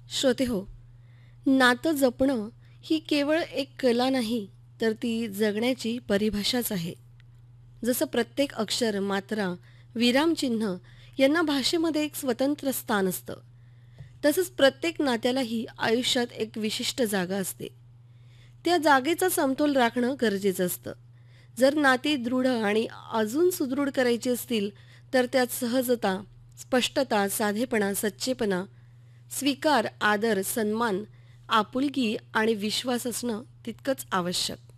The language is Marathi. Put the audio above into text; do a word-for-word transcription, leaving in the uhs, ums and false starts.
श्रोते हो, नातं जपणं ही केवळ एक कला नाही, तर ती जगण्याची परिभाषाच आहे. जसं प्रत्येक अक्षर, मात्रा, विरामचिन्ह यांना भाषेमध्ये एक स्वतंत्र स्थान असतं, तसंच प्रत्येक नात्यालाही आयुष्यात एक विशिष्ट जागा असते. त्या जागेचा समतोल राखणं गरजेचं असतं. जर नाती दृढ आणि अजून सुदृढ करायची असतील, तर त्यात सहजता, स्पष्टता, साधेपणा, सच्चेपणा, स्वीकार, आदर, सन्मान, आपुलकी आणि विश्वास असणं तितकंच आवश्यक.